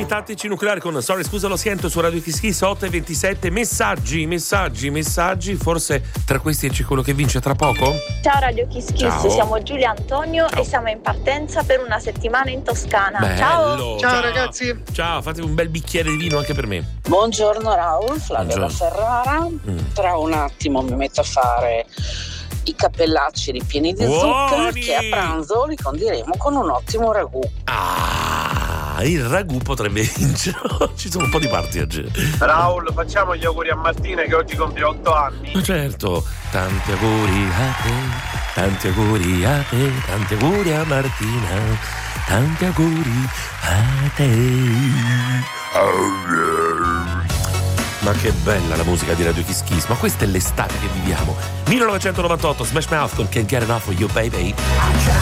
Bombardieri tattici nucleari con Sorry scusa lo sento su Radio Kiss Kiss 8:27. Messaggi, forse tra questi c'è quello che vince tra poco? Ciao Radio Kiss Kiss, Ciao. siamo Giulia e Antonio. Ciao. E siamo in partenza per una settimana in Toscana. Bello. Ciao ragazzi. Ciao, fate un bel bicchiere di vino anche per me. Buongiorno Raul, Flavia da Buongiorno. Ferrara. Tra un attimo mi metto a fare i cappellacci ripieni di zucchero che a pranzo li condiremo con un ottimo ragù. Il ragù potrebbe vincere. Ci sono un po' di parti oggi. Raul, facciamo gli auguri a Martina che oggi compie 8 anni. Ma certo, tanti auguri a te, tanti auguri a te, tanti auguri a Martina, tanti auguri a te. Ma che bella la musica di Radio Kiss Kiss, ma questa è l'estate che viviamo. 1998, Smash Mouth con Can't Get Enough of You Baby.